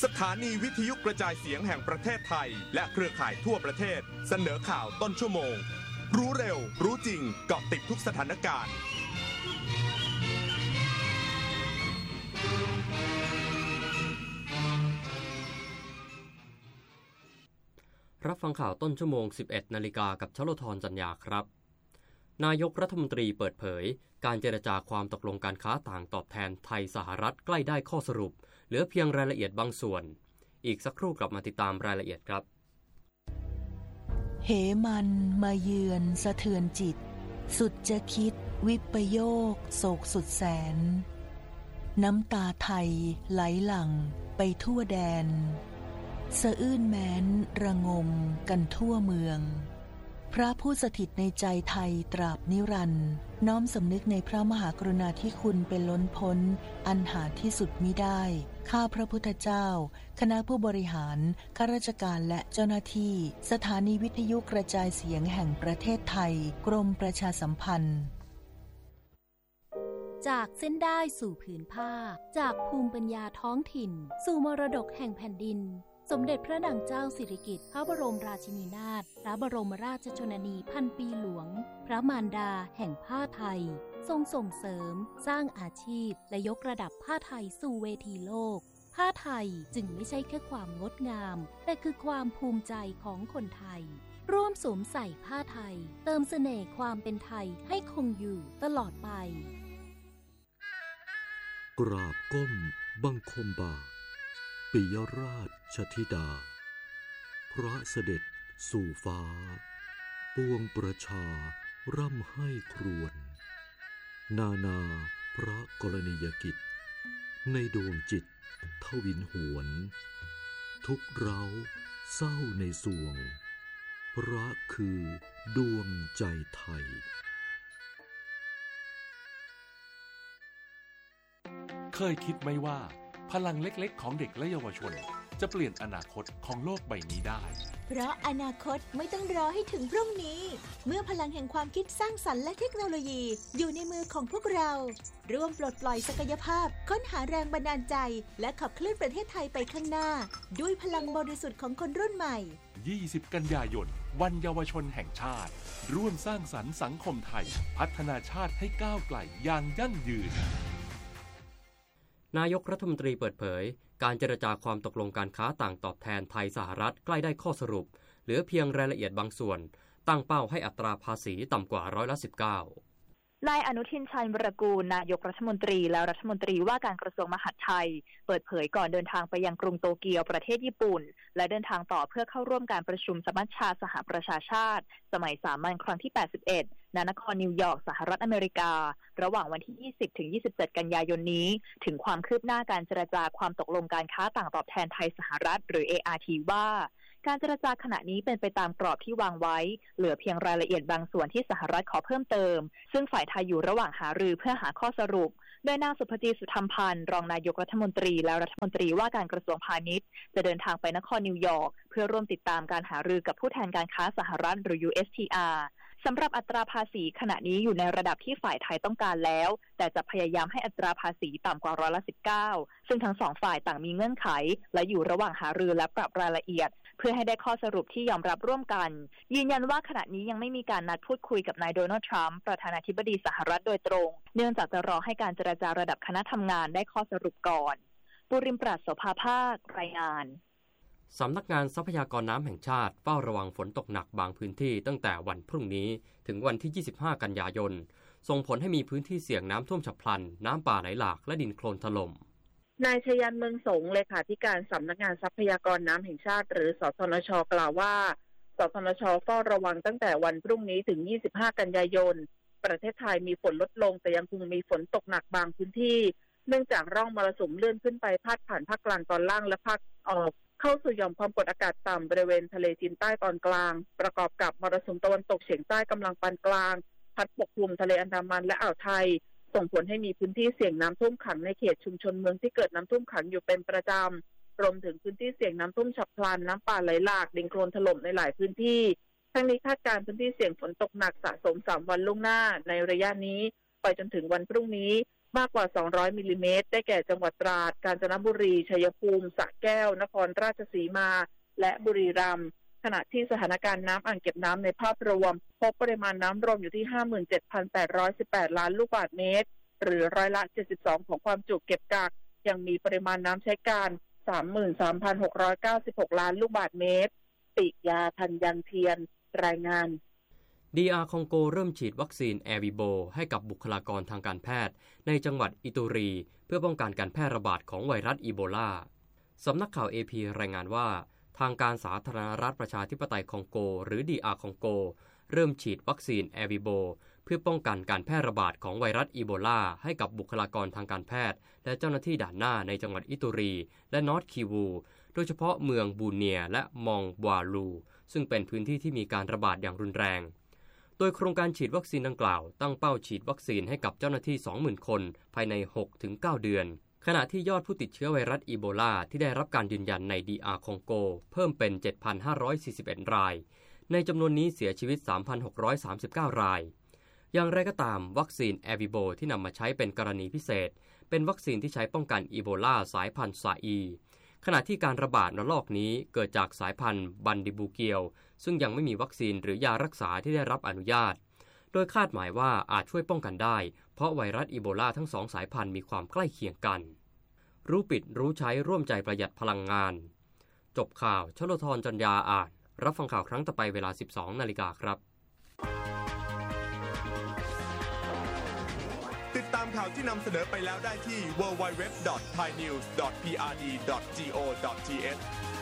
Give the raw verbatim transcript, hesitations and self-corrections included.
สถานีวิทยุกระจายเสียงแห่งประเทศไทยและเครือข่ายทั่วประเทศเสนอข่าวต้นชั่วโมงรู้เร็วรู้จริงเกาะติดทุกสถานการณ์รับฟังข่าวต้นชั่วโมง สิบเอ็ดนาฬิกากับชโลธรจันยาครับนายกรัฐมนตรีเปิดเผยการเจรจาความตกลงการค้าต่างตอบแทนไทยสหรัฐใกล้ได้ข้อสรุปเหลือเพียงรายละเอียดบางส่วนอีกสักครู่กลับมาติดตามรายละเอียดครับเหมันมาเยือนสะเทือนจิตสุดจะคิดวิปโยคโศกสุดแสนน้ำตาไทยไหลหลั่งไปทั่วแดนสะอื้นแม้นระงมกันทั่วเมืองพระผู้สถิตในใจไทยตราบนิรันดร์น้อมสำนึกในพระมหากรุณาธิคุณเป็นล้นพ้นอันหาที่สุดมิได้ข้าพระพุทธเจ้าคณะผู้บริหารข้าราชการและเจ้าหน้าที่สถานีวิทยุกระจายเสียงแห่งประเทศไทยกรมประชาสัมพันธ์จากเส้นได้สู่ผืนผ้าจากภูมิปัญญาท้องถิ่นสู่มรดกแห่งแผ่นดินสมเด็จพระนางเจ้าสิริกิติ์พระบรมราชินีนาถพระบรมราชชนนีพันปีหลวงพระมารดาแห่งผ้าไทยทรงส่งเสริมสร้างอาชีพและยกระดับผ้าไทยสู่เวทีโลกผ้าไทยจึงไม่ใช่แค่ความงดงามแต่คือความภูมิใจของคนไทยร่วมสวมใส่ผ้าไทยเติมเสน่ห์ความเป็นไทยให้คงอยู่ตลอดไปกราบก้มบังคมบาทปิยราชธิดาพระเสด็จสู่ฟ้าปวงประชาร่ำให้ครวญนานาพระกรณียกิจในดวงจิตทวินหวนทุกเร้าเศร้าในสวงพระคือดวงใจไทยเคยคิดไหมว่าพลังเล็กๆของเด็กและเยาวชนจะเปลี่ยนอนาคตของโลกใบนี้ได้เพราะอนาคตไม่ต้องรอให้ถึงพรุ่งนี้เมื่อพลังแห่งความคิดสร้างสรรค์และเทคโนโลยีอยู่ในมือของพวกเราร่วมปลดปล่อยศักยภาพค้นหาแรงบันดาลใจและขับเคลื่อนประเทศไทยไปข้างหน้าด้วยพลังบริสุทธิ์ของคนรุ่นใหม่ยี่สิบกันยายนวันเยาวชนแห่งชาติร่วมสร้างสรรค์สังคมไทยพัฒนาชาติให้ก้าวไกลอย่างยั่งยืนนายกรัฐมนตรีเปิดเผยการเจรจาความตกลงการค้าต่างตอบแทนไทยสหรัฐใกล้ได้ข้อสรุปเหลือเพียงรายละเอียดบางส่วนตั้งเป้าให้อัตราภาษีต่ำกว่าร้อยละสิบเก้านายอนุทินชาญวิรากูลนายกรัฐมนตรีและรัฐมนตรีว่าการกระทรวงมหาดไทยเปิดเผยก่อนเดินทางไปยังกรุงโตเกียวประเทศญี่ปุ่นและเดินทางต่อเพื่อเข้าร่วมการประชุมสมัชชาสหประชาชาติสมัยสามัญครั้งที่แปดสิบเอ็ดณนครนิวยอร์กสหรัฐอเมริการะหว่างวันที่ยี่สิบถึงยี่สิบเจ็ดกันยายนนี้ถึงความคืบหน้าการเจรจาความตกลงการค้าต่างตอบแทนไทยสหรัฐหรือ เอ อาร์ ที ว่าการเจรจาขณะนี้เป็นไปตามกรอบที่วางไว้เหลือเพียงรายละเอียดบางส่วนที่สหรัฐขอเพิ่มเติมซึ่งฝ่ายไทยอยู่ระหว่างหารือเพื่อหาข้อสรุปโดยนางสุภจีสุธรรมพันธ์รองนายกรัฐมนตรีและรัฐมนตรีว่าการกระทรวงพาณิชย์จะเดินทางไปนครนิวยอร์กเพื่อร่วมติดตามการหารือกับผู้แทนการค้าสหรัฐหรือ ยู เอส ที อาร์ สำหรับอัตราภาษีขณะนี้อยู่ในระดับที่ฝ่ายไทยต้องการแล้วแต่จะพยายามให้อัตราภาษีต่ำกว่าร้อยละสิบเก้าซึ่งทั้งสองฝ่ายต่างมีเงื่อนไขและอยู่ระหว่างหารือและปรับรายละเอียดเพื่อให้ได้ข้อสรุปที่ยอมรับร่วมกันยืนยันว่าขณะนี้ยังไม่มีการนัดพูดคุยกับนายโดนัลด์ทรัมป์ประธานาธิบดีสหรัฐโดยตรงเนื่องจากจะรอให้การเจรจาระดับคณะทำงานได้ข้อสรุปก่อนปุริมปราศโสภาภาครายงานสำนักงานทรัพยากรน้ำแห่งชาติเฝ้าระวังฝนตกหนักบางพื้นที่ตั้งแต่วันพรุ่งนี้ถึงวันที่ยี่สิบห้ากันยายนส่งผลให้มีพื้นที่เสี่ยงน้ำท่วมฉับพลันน้ำป่าไหลหลากและดินโคลนถล่มนายชยันเมืองสงเลขาธิการสำนักงานทรัพยากรน้ำแห่งชาติหรือสทนช.กล่าวว่าสทนช.เฝ้าระวังตั้งแต่วันพรุ่งนี้ถึงยี่สิบห้ากันยายนประเทศไทยมีฝนลดลงแต่ยังคงมีฝนตกหนักบางพื้นที่เนื่องจากร่องมรสุมเลื่อนขึ้นไปพาดผ่านภาคกลางตอนล่างและภาคออกเข้าสู่หย่อมความกดอากาศต่ำบริเวณทะเลจีนใต้ตอนกลางประกอบกับมรสุมตะวันตกเฉียงใต้กำลังปานกลางพัดปกคลุมทะเลอันดามันและอ่าวไทยส่งผลให้มีพื้นที่เสี่ยงน้ำท่วมขังในเขตชุมชนเมืองที่เกิดน้ำท่วมขังอยู่เป็นประจำรวมถึงพื้นที่เสี่ยงน้ำท่วมฉับพลันน้ำป่าไหลหลากดินโคลนถล่มในหลายพื้นที่ทั้งนี้คาดการณ์พื้นที่เสี่ยงฝนตกหนักสะสมสามวันล่วงหน้าในระยะนี้ไปจนถึงวันพรุ่งนี้มากกว่าสองร้อยมิลลิเมตรได้แก่จังหวัดตราดกาญจนบุรีชัยภูมิสระแก้วนครราชสีมาและบุรีรัมย์ขณะที่สถานการณ์น้ำอ่างเก็บน้ำในภาพรวมพบปริมาณน้ำรวมอยู่ที่ ห้าหมื่นเจ็ดพันแปดร้อยสิบแปด ล้านลูกบาศก์เมตรหรือร้อยละเจ็ดสิบสองของความจุเก็บกักยังมีปริมาณน้ำใช้การ สามหมื่นสามพันหกร้อยเก้าสิบหก ล้านลูกบาศก์เมตรปิยาธัญญันเทียนรายงานดี อาร์ คองโกเริ่มฉีดวัคซีนแอวิโบให้กับบุคลากรทางการแพทย์ในจังหวัดอิตูรีเพื่อป้องกันการแพร่ระบาดของไวรัสอีโบลาสำนักข่าว เอ พี รายงานว่าทางการสาธารณรัฐประชาธิปไตยคองโกหรือ ดี อาร์ คองโกเริ่มฉีดวัคซีนแอวิโบเพื่อป้องกันการแพร่ระบาดของไวรัสอีโบลาให้กับบุคลากรทางการแพทย์และเจ้าหน้าที่ด่านหน้าในจังหวัดอิตูรีและนอร์ทคิวูโดยเฉพาะเมืองบูเนียและมองบวาลูซึ่งเป็นพื้นที่ที่มีการระบาดอย่างรุนแรงโดยโครงการฉีดวัคซีนดังกล่าวตั้งเป้าฉีดวัคซีนให้กับเจ้าหน้าที่ สองหมื่น คนภายใน หกถึงเก้า เดือนขณะที่ยอดผู้ติดเชื้อไวรัสอีโบลาที่ได้รับการยืนยันใน ดี อาร์ คองโกเพิ่มเป็น เจ็ดพันห้าร้อยสี่สิบเอ็ด รายในจำนวนนี้เสียชีวิต สามพันหกร้อยสามสิบเก้า รายอย่างไรก็ตามวัคซีนแอวิโบที่นำมาใช้เป็นกรณีพิเศษเป็นวัคซีนที่ใช้ป้องกันอีโบลาสายพันธุ์ซาอีขณะที่การระบาดระลอกนี้เกิดจากสายพันธุ์บันดิบูเกียวซึ่งยังไม่มีวัคซีนหรือยารักษาที่ได้รับอนุญาตโดยคาดหมายว่าอาจช่วยป้องกันได้เพราะไวรัสอีโบลาทั้งสองสายพันธุ์มีความใกล้เคียงกันรู้ปิดรู้ใช้ร่วมใจประหยัดพลังงานจบข่าวชลธรจัญญาอ่านรับฟังข่าวครั้งต่อไปเวลา สิบสอง นาฬิกาครับติดตามข่าวที่นำเสนอไปแล้วได้ที่ ดับเบิลยู ดับเบิลยู ดับเบิลยู ดอท ไทยนิวส์ ดอท พี อาร์ ดี ดอท จี โอ ดอท ที เอช